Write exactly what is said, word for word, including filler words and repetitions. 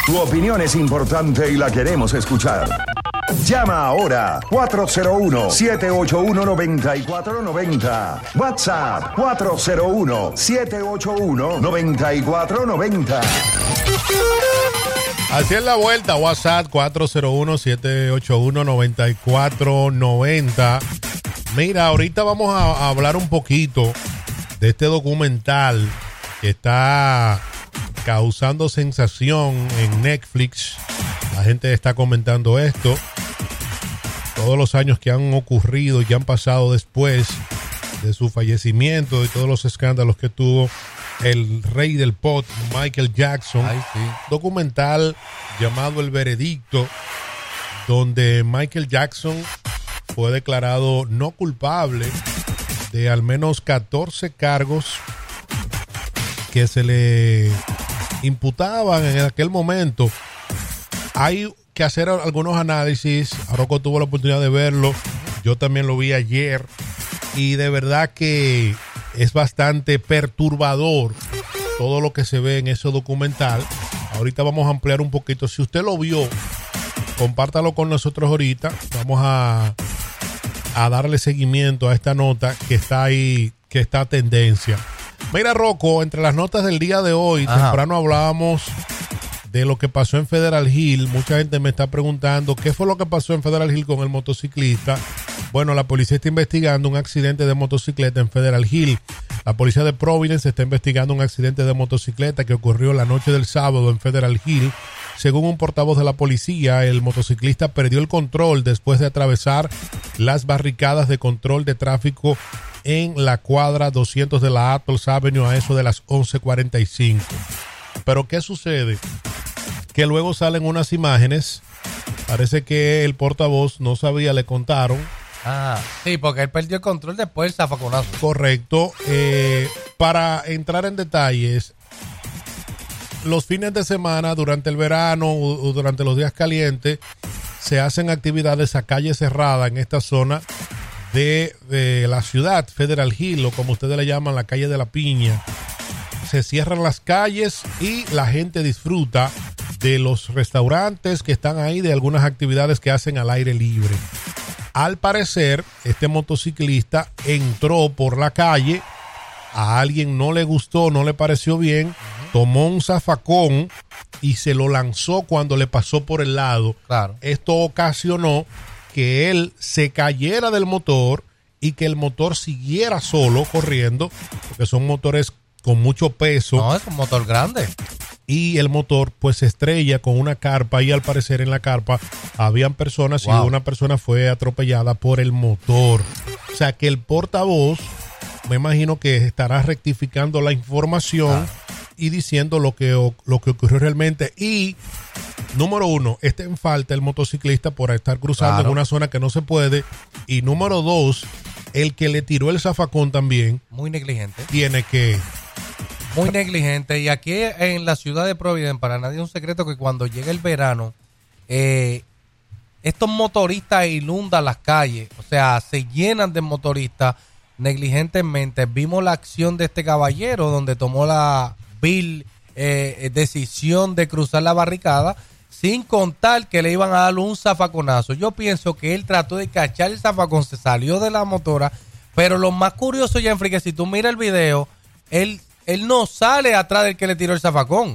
Tu opinión es importante y la queremos escuchar. Llama ahora cuatro cero uno, siete ocho uno, nueve cuatro nueve cero. WhatsApp cuatro cero uno, siete ocho uno, nueve cuatro nueve cero. Así es la vuelta. WhatsApp cuatro cero uno, siete ocho uno, nueve cuatro nueve cero. Mira, ahorita vamos a, a hablar un poquito de este documental que está causando sensación en Netflix. La gente está comentando esto. Todos los años que han ocurrido y que han pasado después de su fallecimiento y todos los escándalos que tuvo el rey del pop, Michael Jackson. Ay, sí. Documental llamado El Veredicto, donde Michael Jackson fue declarado no culpable de al menos catorce cargos que se le imputaban en aquel momento. Hay que hacer algunos análisis. Rocco tuvo la oportunidad de verlo. Yo también lo vi ayer. Y de verdad que es bastante perturbador todo lo que se ve en ese documental. Ahorita vamos a ampliar un poquito. Si usted lo vio, compártalo con nosotros ahorita. Vamos a, a darle seguimiento a esta nota que está ahí, que está a tendencia. Mira, Rocco, entre las notas del día de hoy, Ajá. temprano hablábamos de lo que pasó en Federal Hill. Mucha gente me está preguntando qué fue lo que pasó en Federal Hill con el motociclista. Bueno, la policía está investigando un accidente de motocicleta en Federal Hill. La policía de Providence está investigando un accidente de motocicleta que ocurrió la noche del sábado en Federal Hill. Según un portavoz de la policía, el motociclista perdió el control después de atravesar las barricadas de control de tráfico en la cuadra doscientos de la Atles Avenue a eso de las once cuarenta y cinco. Pero ¿qué sucede? Que luego salen unas imágenes. Parece que el portavoz no sabía, le contaron. Ah, sí, porque él perdió el control después del zafaconazo. Correcto. Eh, para entrar en detalles, los fines de semana, durante el verano o, o durante los días calientes, se hacen actividades a calle cerrada en esta zona de, de la ciudad, Federal Hill, o como ustedes le llaman, la calle de la Piña. Se cierran las calles y la gente disfruta de los restaurantes que están ahí, de algunas actividades que hacen al aire libre. Al parecer, este motociclista entró por la calle, a alguien no le gustó, no le pareció bien, tomó un zafacón y se lo lanzó cuando le pasó por el lado. Claro. Esto ocasionó que él se cayera del motor y que el motor siguiera solo corriendo, porque son motores con mucho peso. No, es un motor grande. Y el motor pues se estrella con una carpa y al parecer en la carpa habían personas wow. y una persona fue atropellada por el motor. O sea que el portavoz, me imagino que estará rectificando la información ah. y diciendo lo que, lo que ocurrió realmente. Y número uno, está en falta el motociclista por estar cruzando claro. en una zona que no se puede. Y número dos, el que le tiró el zafacón también. Muy negligente. Tiene que... Muy negligente. Y aquí en la ciudad de Providence, para nadie es un secreto que cuando llega el verano, eh, estos motoristas inundan las calles. O sea, se llenan de motoristas negligentemente. Vimos la acción de este caballero donde tomó la vil eh, decisión de cruzar la barricada sin contar que le iban a dar un zafaconazo. Yo pienso que él trató de cachar el zafacón, se salió de la motora, pero lo más curioso, Jeffrey, que si tú miras el video, él... Él no sale atrás del que le tiró el zafacón.